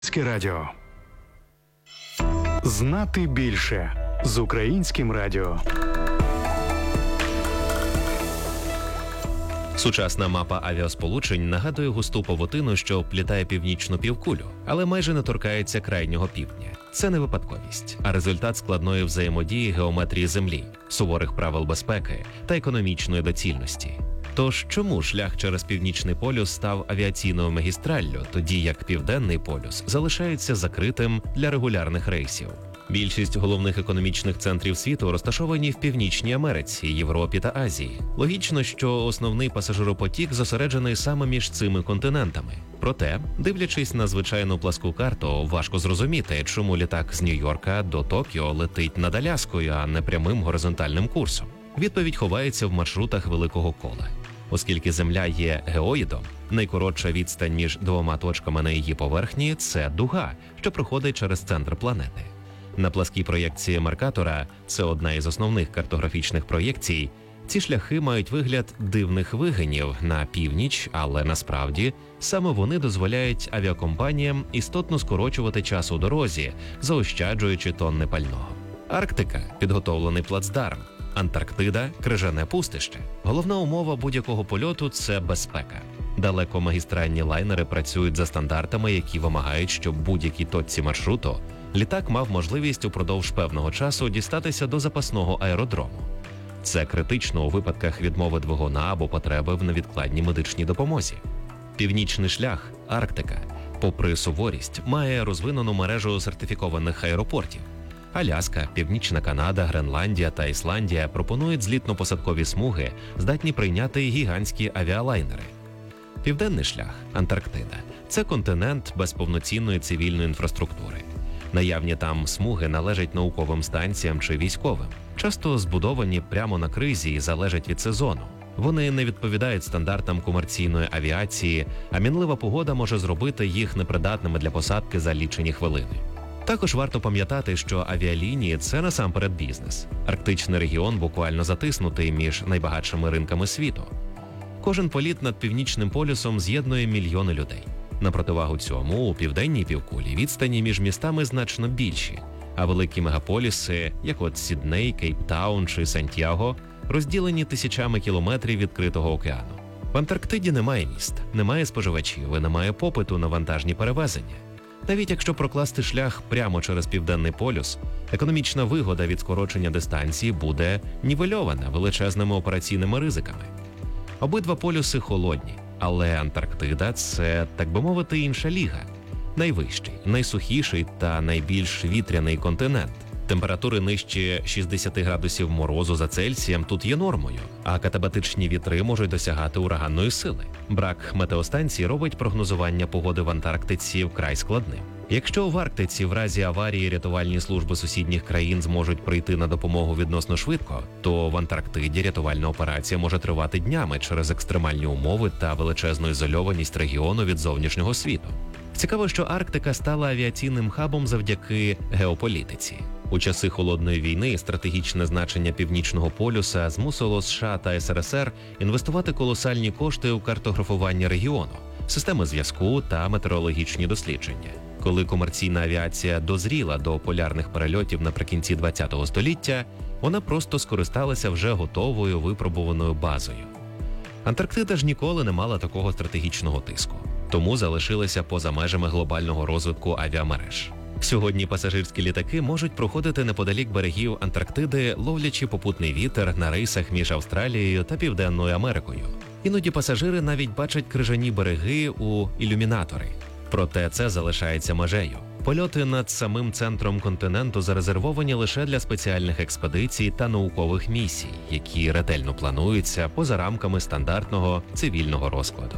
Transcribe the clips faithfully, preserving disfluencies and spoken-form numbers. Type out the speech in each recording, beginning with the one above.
Українське радіо. Знати більше з Українським радіо. Сучасна мапа авіасполучень нагадує густу павутину, що оплітає північну півкулю, але майже не торкається крайнього півдня. Це не випадковість, а результат складної взаємодії геометрії Землі, суворих правил безпеки та економічної доцільності. Тож чому шлях через Північний полюс став авіаційною магістраллю, тоді як Південний полюс залишається закритим для регулярних рейсів? Більшість головних економічних центрів світу розташовані в Північній Америці, Європі та Азії. Логічно, що основний пасажиропотік зосереджений саме між цими континентами. Проте, дивлячись на звичайну пласку карту, важко зрозуміти, чому літак з Нью-Йорка до Токіо летить над Аляскою, а не прямим горизонтальним курсом. Відповідь ховається в маршрутах великого кола. Оскільки Земля є геоїдом, найкоротша відстань між двома точками на її поверхні – це дуга, що проходить через центр планети. На пласкій проєкції Меркатора, це одна із основних картографічних проєкцій, ці шляхи мають вигляд дивних вигинів на північ, але насправді саме вони дозволяють авіакомпаніям істотно скорочувати час у дорозі, заощаджуючи тонни пального. Арктика – підготовлений плацдарм. Антарктида – крижане пустище. Головна умова будь-якого польоту – це безпека. Далекомагістральні лайнери працюють за стандартами, які вимагають, щоб будь-якій точці маршруту літак мав можливість упродовж певного часу дістатися до запасного аеродрому. Це критично у випадках відмови двигуна або потреби в невідкладній медичній допомозі. Північний шлях – Арктика, попри суворість, має розвинену мережу сертифікованих аеропортів. Аляска, Північна Канада, Гренландія та Ісландія пропонують злітно-посадкові смуги, здатні прийняти гігантські авіалайнери. Південний шлях – Антарктида – це континент без повноцінної цивільної інфраструктури. Наявні там смуги належать науковим станціям чи військовим. Часто збудовані прямо на кризі і залежать від сезону. Вони не відповідають стандартам комерційної авіації, а мінлива погода може зробити їх непридатними для посадки за лічені хвилини. Також варто пам'ятати, що авіалінії – це насамперед бізнес. Арктичний регіон буквально затиснутий між найбагатшими ринками світу. Кожен політ над Північним полюсом з'єднує мільйони людей. На противагу цьому, у південній півкулі відстані між містами значно більші, а великі мегаполіси, як от Сідней, Кейптаун чи Сантьяго, розділені тисячами кілометрів відкритого океану. В Антарктиді немає міст, немає споживачів і немає попиту на вантажні перевезення. Навіть якщо прокласти шлях прямо через Південний полюс, економічна вигода від скорочення дистанції буде нівельована величезними операційними ризиками. Обидва полюси холодні, але Антарктида – це, так би мовити, інша ліга. Найвищий, найсухіший та найбільш вітряний континент. Температури нижче шістдесят градусів морозу за Цельсієм тут є нормою, а катабатичні вітри можуть досягати ураганної сили. Брак метеостанцій робить прогнозування погоди в Антарктиці вкрай складним. Якщо в Арктиці в разі аварії рятувальні служби сусідніх країн зможуть прийти на допомогу відносно швидко, то в Антарктиді рятувальна операція може тривати днями через екстремальні умови та величезну ізольованість регіону від зовнішнього світу. Цікаво, що Арктика стала авіаційним хабом завдяки геополітиці. У часи Холодної війни стратегічне значення Північного полюса змусило США та ес ер ес ер інвестувати колосальні кошти у картографування регіону, системи зв'язку та метеорологічні дослідження. Коли комерційна авіація дозріла до полярних перельотів наприкінці ХХ століття, вона просто скористалася вже готовою випробуваною базою. Антарктида ж ніколи не мала такого стратегічного тиску, тому залишилася поза межами глобального розвитку авіамереж. Сьогодні пасажирські літаки можуть проходити неподалік берегів Антарктиди, ловлячи попутний вітер на рейсах між Австралією та Південною Америкою. Іноді пасажири навіть бачать крижані береги у ілюмінатори. Проте це залишається межею. Польоти над самим центром континенту зарезервовані лише для спеціальних експедицій та наукових місій, які ретельно плануються поза рамками стандартного цивільного розкладу.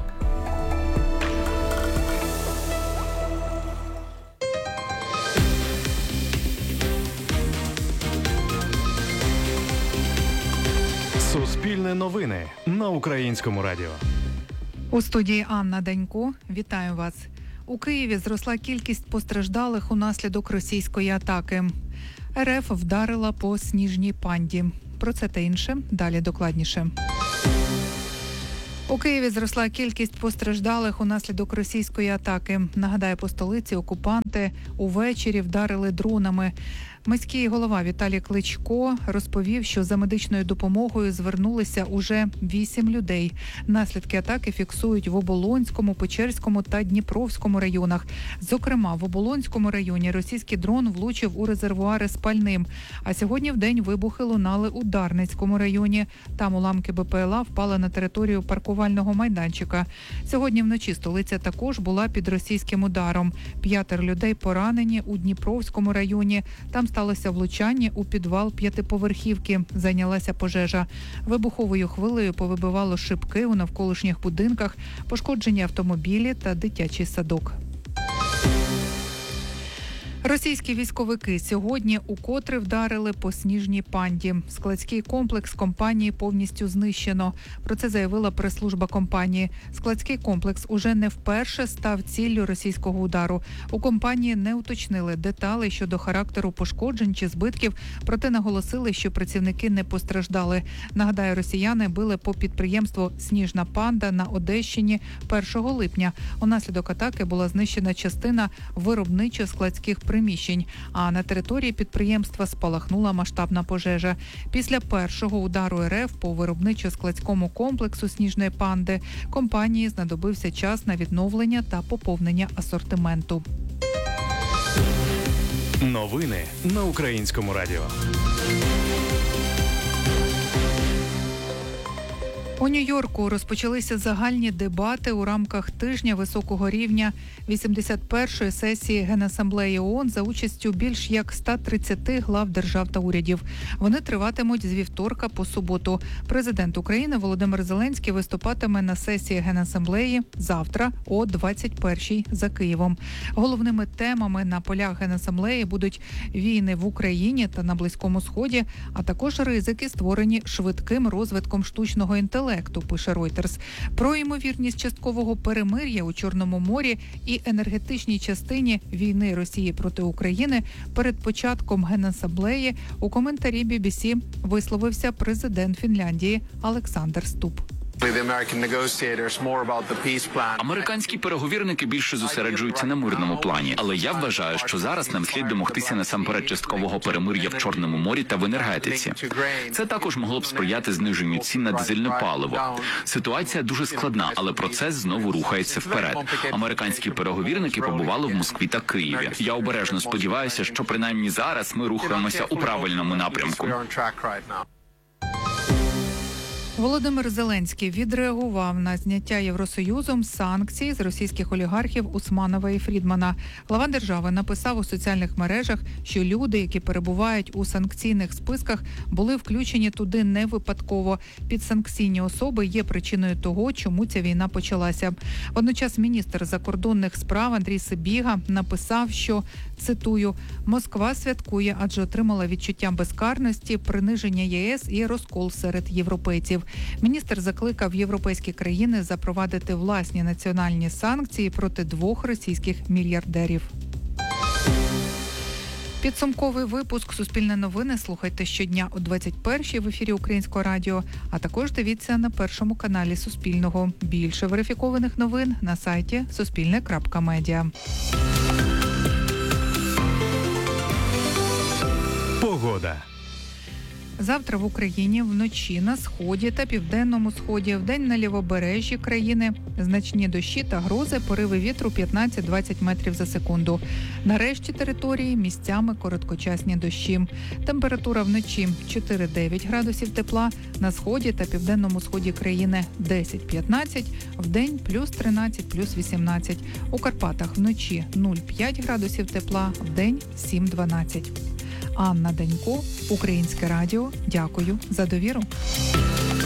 Суспільне новини на Українському радіо. У студії Анна Данько. Вітаю вас. У Києві зросла кількість постраждалих унаслідок російської атаки. ер еф вдарила по Сніжній Панді. Про це та інше далі докладніше. У Києві зросла кількість постраждалих унаслідок російської атаки. Нагадаю, по столиці окупанти увечері вдарили дронами. Міський голова Віталій Кличко розповів, що за медичною допомогою звернулися уже вісім людей. Наслідки атаки фіксують в Оболонському, Печерському та Дніпровському районах. Зокрема, в Оболонському районі російський дрон влучив у резервуари з пальним. А сьогодні вдень вибухи лунали у Дарницькому районі. Там уламки БПЛА впали на територію паркувального майданчика. Сьогодні вночі столиця також була під російським ударом. П'ятеро людей поранені у Дніпровському районі. Там сталося влучання у підвал п'ятиповерхівки. Зайнялася пожежа. Вибуховою хвилею повибивало шибки у навколишніх будинках, пошкоджені автомобілі та дитячий садок. Російські військовики сьогодні укотре вдарили по Сніжній Панді. Складський комплекс компанії повністю знищено. Про це заявила прес-служба компанії. Складський комплекс уже не вперше став ціллю російського удару. У компанії не уточнили деталей щодо характеру пошкоджень чи збитків, проте наголосили, що працівники не постраждали. Нагадаю, росіяни били по підприємству «Сніжна Панда» на Одещині першого липня. Унаслідок атаки була знищена частина виробничо-складських приміщень, а на території підприємства спалахнула масштабна пожежа. Після першого удару РФ по виробничо-складському комплексу «Сніжної Панди» компанії знадобився час на відновлення та поповнення асортименту. Новини на Українському радіо. У Нью-Йорку розпочалися загальні дебати у рамках тижня високого рівня вісімдесят першої сесії Генасамблеї ООН за участю більш як ста тридцяти глав держав та урядів. Вони триватимуть з вівторка по суботу. Президент України Володимир Зеленський виступатиме на сесії Генасамблеї завтра о двадцять першій за Києвом. Головними темами на полях Генасамблеї будуть війни в Україні та на Близькому Сході, а також ризики, створені швидким розвитком штучного інтелекту, пише Reuters. Про ймовірність часткового перемир'я у Чорному морі і енергетичній частині війни Росії проти України перед початком Генасамблеї у коментарі бі бі сі висловився президент Фінляндії Олександр Ступ. Американські переговірники більше зосереджуються на мирному плані, але я вважаю, що зараз нам слід домогтися насамперед часткового перемир'я в Чорному морі та в енергетиці. Це також могло б сприяти зниженню цін на дизельне паливо. Ситуація дуже складна, але процес знову рухається вперед. Американські переговірники побували в Москві та Києві. Я обережно сподіваюся, що принаймні зараз ми рухаємося у правильному напрямку. Володимир Зеленський відреагував на зняття Євросоюзом санкцій з російських олігархів Усманова і Фрідмана. Глава держави написав у соціальних мережах, що люди, які перебувають у санкційних списках, були включені туди не випадково. Підсанкційні особи є причиною того, чому ця війна почалася. Водночас міністр закордонних справ Андрій Сибіга написав, що, цитую, «Москва святкує, адже отримала відчуття безкарності, приниження ЄС і розкол серед європейців». Міністр закликав європейські країни запровадити власні національні санкції проти двох російських мільярдерів. Підсумковий випуск «Суспільне новини» слухайте щодня о двадцять першій в ефірі Українського радіо, а також дивіться на першому каналі Суспільного. Більше верифікованих новин на сайті суспільне крапка медіа. Погода. Завтра в Україні вночі на сході та південному сході, вдень на лівобережжі країни значні дощі та грози, пориви вітру п'ятнадцять-двадцять метрів за секунду. На решті території місцями короткочасні дощі. Температура вночі чотири-дев'ять градусів тепла, на сході та південному сході країни десять-п'ятнадцять, вдень плюс тринадцять, плюс вісімнадцять. У Карпатах вночі нуль-п'ять градусів тепла, вдень сім-дванадцять. Анна Данько, Українське радіо. Дякую за довіру.